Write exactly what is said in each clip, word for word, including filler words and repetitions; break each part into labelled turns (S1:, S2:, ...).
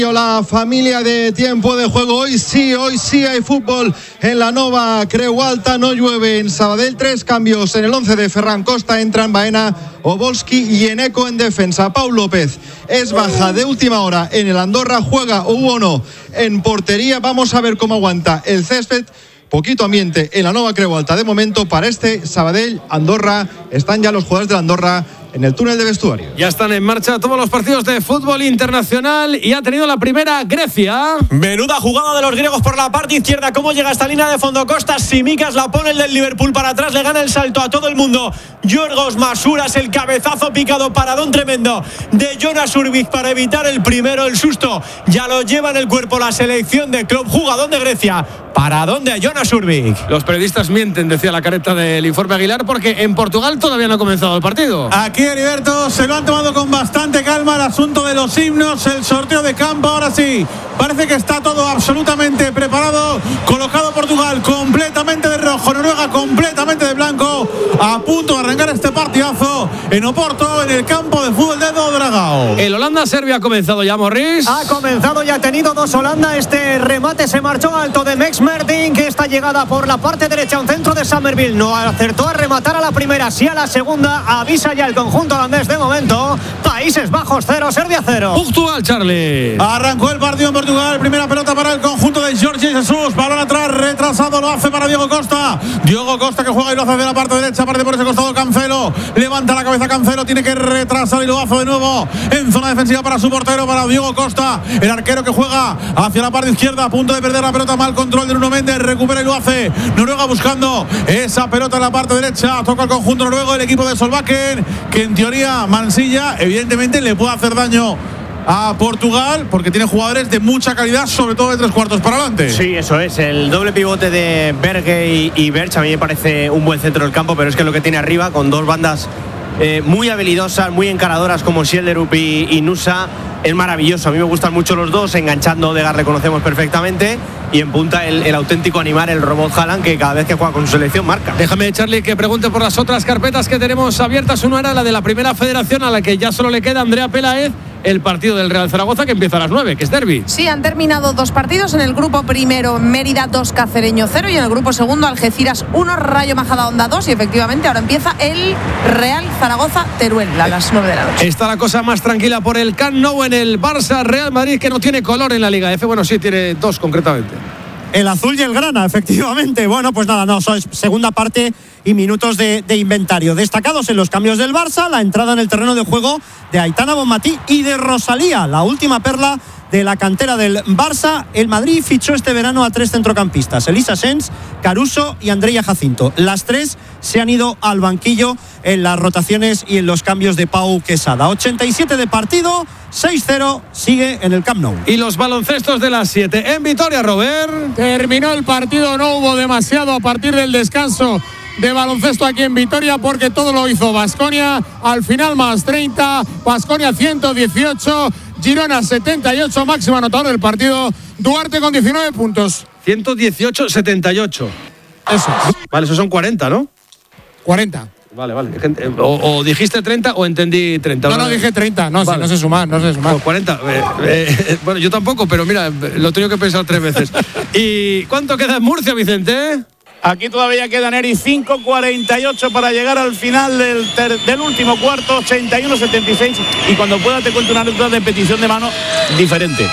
S1: La familia de Tiempo de Juego, hoy sí, hoy sí hay fútbol en la Nova Creu Alta, no llueve en Sabadell, tres cambios en el once de Ferran Costa, entran Baena, Obolski y Eneco en defensa. Pau López es baja de última hora en el Andorra, juega Uono en portería, vamos a ver cómo aguanta el césped. Poquito ambiente en la Nova Creu Alta de momento para este Sabadell Andorra. Están ya los jugadores de Andorra en el túnel de vestuario.
S2: Ya están en marcha todos los partidos de fútbol internacional y ha tenido la primera Grecia.
S3: Menuda jugada de los griegos por la parte izquierda. ¿Cómo llega esta línea de fondo? Costa, Simicas la pone el del Liverpool para atrás, le gana el salto a todo el mundo. Yorgos Masuras, el cabezazo picado, paradón tremendo de Jonas Urbich para evitar el primero, el susto. Ya lo lleva en el cuerpo la selección de club, jugadón de Grecia. Paradón de Jonas Urbich.
S2: Los periodistas mienten, decía la careta del informe Aguilar, porque en Portugal todavía no ha comenzado el partido.
S4: Aquí Heriberto se lo han tomado con bastante calma el asunto de los himnos, el sorteo de campo. Ahora sí, parece que está todo absolutamente preparado, colocado Portugal completamente de rojo, Noruega completamente de blanco, a punto de arrancar este partidazo en Oporto, en el campo de fútbol de Do Dragao.
S2: El Holanda-Serbia ha comenzado ya, Morris.
S3: Ha comenzado y ha tenido dos Holanda. Este remate se marchó alto de Mex Mertin, que esta llegada por la parte derecha, un centro de Summerville, no acertó a rematar a la primera, sí a la segunda. Avisa ya el conjunto holandés de momento. Países Bajos cero, Serbia cero.
S2: Portugal, Charlie.
S4: Arrancó el partido en Portugal. Primera pelota para el conjunto de Jorge Jesus. Balón atrás, retrasado, lo hace para Diego Costa. Diego Costa que juega y lo hace de la parte derecha. Parte por ese costado Cancelo. Levanta la cabeza Cancelo. Tiene que retrasar y lo hace de nuevo en zona defensiva para su portero, para Diego Costa. El arquero que juega hacia la parte izquierda. A punto de perder la pelota. Mal control de Nuno Méndez. Recupera y lo hace. Noruega buscando esa pelota en la parte derecha. Toca el conjunto noruego. El equipo de Solbakken, que en teoría Mansilla evidentemente le puede hacer daño a Portugal porque tiene jugadores de mucha calidad, sobre todo de tres cuartos para adelante.
S3: Sí, eso es, el doble pivote de Berge y, y Berch a mí me parece un buen centro del campo, pero es que lo que tiene arriba con dos bandas eh, muy habilidosas, muy encaradoras como Sielderup y, y Nusa es maravilloso. A mí me gustan mucho los dos, enganchando Odegaard le conocemos perfectamente, y en punta el, el auténtico animal, el robot Haaland, que cada vez que juega con su selección marca.
S2: Déjame, Charlie, que pregunte por las otras carpetas que tenemos abiertas. Una era la de la Primera Federación, a la que ya solo le queda Andrea Peláez, el partido del Real Zaragoza, que empieza a las nueve, que es derbi.
S5: Sí, han terminado dos partidos. En el grupo primero, Mérida dos, Cacereño cero, y en el grupo segundo, Algeciras uno, Rayo Majadahonda dos, y efectivamente ahora empieza el Real Zaragoza Teruel a las nueve de la noche.
S2: Está la cosa más tranquila por el Camp Nou en el Barça Real Madrid, que no tiene color en la Liga F. Bueno, sí, tiene dos concretamente.
S6: El azul y el grana, efectivamente. Bueno, pues nada, no, eso es segunda parte y minutos de, de inventario. Destacados en los cambios del Barça, la entrada en el terreno de juego de Aitana Bonmatí y de Rosalía, la última perla de la cantera del Barça. El Madrid fichó este verano a tres centrocampistas, Elisa Sens, Caruso y Andrea Jacinto. Las tres se han ido al banquillo en las rotaciones y en los cambios de Pau Quesada. ochenta y siete de partido, seis cero, sigue en el Camp Nou.
S2: Y los baloncestos de las siete en Vitoria, Robert.
S7: Terminó el partido, no hubo demasiado a partir del descanso de baloncesto aquí en Vitoria, porque todo lo hizo Baskonia. Al final más treinta, Baskonia ciento dieciocho, Girona setenta y ocho, máximo anotador del partido, Duarte con diecinueve puntos.
S2: ciento dieciocho setenta y ocho.
S7: Eso.
S2: Vale, esos son cuarenta, ¿no?
S7: cuarenta.
S2: Vale, vale. O, o dijiste treinta o entendí treinta.
S7: No, no, dije treinta. No, vale. Sí, no sé sumar, no sé sumar.
S2: Pues cuarenta. Eh, eh, bueno, yo tampoco, pero mira, lo he tenido que pensar tres veces. ¿Y cuánto queda en Murcia, Vicente?
S8: Aquí todavía quedan, Eri, cinco cuarenta y ocho para llegar al final del, ter, del último cuarto, ochenta y uno setenta y seis. Y cuando pueda te cuento una anécdota de petición de mano diferente.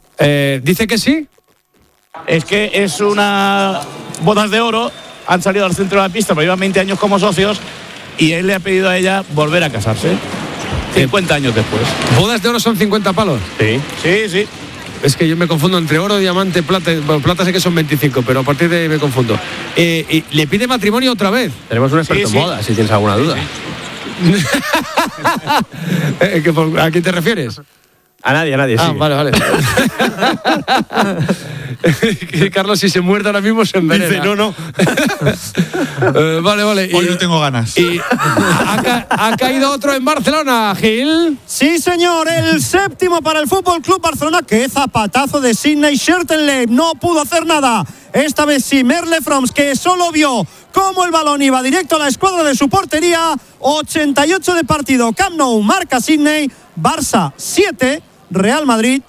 S2: Eh, ¿Dice que sí?
S8: Es que es una bodas de oro, han salido al centro de la pista, pero llevan veinte años como socios, y él le ha pedido a ella volver a casarse, cincuenta años después.
S2: ¿Bodas de oro son cincuenta palos?
S8: Sí, sí, sí.
S2: Es que yo me confundo entre oro, diamante, plata. Bueno, plata sé que son veinticinco, pero a partir de ahí me confundo. Eh, y ¿le pide matrimonio otra vez?
S3: Tenemos un experto
S8: sí,
S3: en
S8: sí.
S3: bodas, si tienes alguna duda.
S2: Sí, sí. ¿A quién te refieres?
S3: A nadie, a nadie,
S2: ah,
S3: sí.
S2: vale, vale. Carlos, si se muerde ahora mismo se envenena.
S4: Dice, no, no.
S2: uh, vale, vale.
S4: Hoy
S2: y,
S4: no tengo ganas.
S2: Y ha, ca ha caído otro en Barcelona, Gil.
S6: Sí, señor, el séptimo para el Fútbol Club Barcelona. Qué zapatazo de Sidney Schertenleib. No pudo hacer nada. Esta vez sí, Merle Froms, que solo vio cómo el balón iba directo a la escuadra de su portería. ochenta y ocho de partido. Camp Nou marca Sidney. Barça siete, Real Madrid